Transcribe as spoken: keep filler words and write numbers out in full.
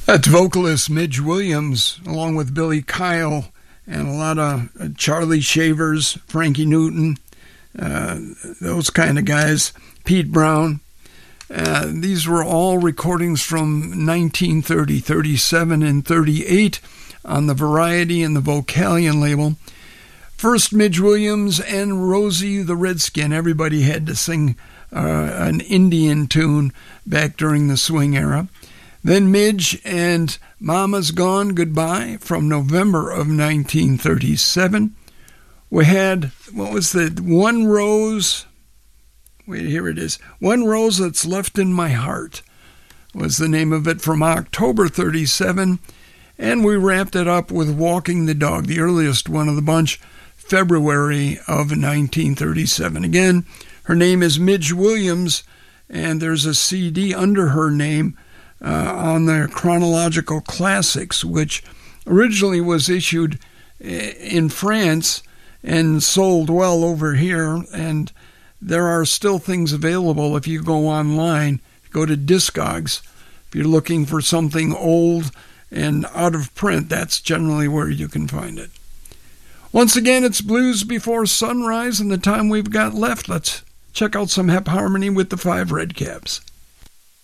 That's vocalist Midge Williams, along with Billy Kyle and a lot of uh, Charlie Shavers, Frankie Newton, uh, those kind of guys, Pete Brown. Uh, these were all recordings from nineteen thirty, thirty-seven, and thirty-eight on the Variety and the Vocalion label. First, Midge Williams and Rosie the Redskin. Everybody had to sing uh, an Indian tune back during the swing era. Then Midge and Mama's Gone Goodbye from November of nineteen thirty-seven. We had, what was the, One Rose, wait, here it is. One Rose That's Left in My Heart was the name of it, from October thirty-seven. And we wrapped it up with Walking the Dog, the earliest one of the bunch, February of nineteen thirty-seven. Again, her name is Midge Williams, and there's a C D under her name Uh, on their Chronological Classics, which originally was issued in France and sold well over here. And there are still things available if you go online, go to Discogs. If you're looking for something old and out of print, that's generally where you can find it. Once again, it's Blues Before Sunrise, and the time we've got left, let's check out some Hep Harmony with the Five Redcaps.